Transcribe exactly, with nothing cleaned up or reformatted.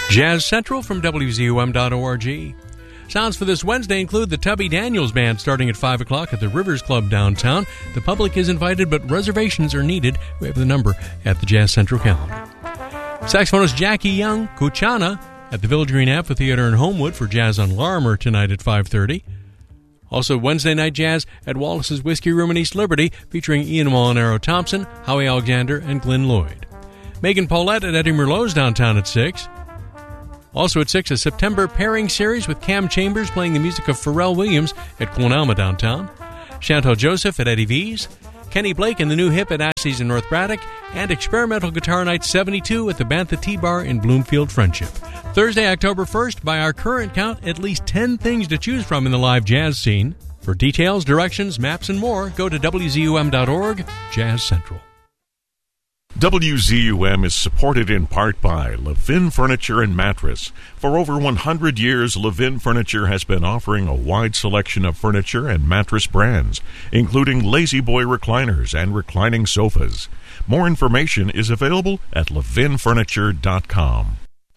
Jazz Central from W Z U M dot org. Sounds for this Wednesday include the Tubby Daniels Band starting at five o'clock at the Rivers Club downtown. The public is invited, but reservations are needed. We have the number at the Jazz Central calendar. Saxophonist Jackie Young, Kuchana, at the Village Green Amphitheater in Homewood for Jazz on Larimer tonight at five thirty. Also Wednesday night jazz at Wallace's Whiskey Room in East Liberty featuring Ian Molinaro Thompson, Howie Alexander, and Glenn Lloyd. Megan Paulette at Eddie Merlot's downtown at six. Also at six, a September pairing series with Cam Chambers playing the music of Pharrell Williams at Quinalma downtown. Chantal Joseph at Eddie V's. Kenny Blake and the New Hip at Assey's in North Braddock, and Experimental Guitar Night seventy-two at the Bantha T-Bar in Bloomfield Friendship. Thursday, October first, by our current count, at least ten things to choose from in the live jazz scene. For details, directions, maps, and more, go to W Z U M dot org, Jazz Central. W Z U M is supported in part by Levin Furniture and Mattress. For over one hundred years, Levin Furniture has been offering a wide selection of furniture and mattress brands, including Lazy Boy recliners and reclining sofas. More information is available at levin furniture dot com.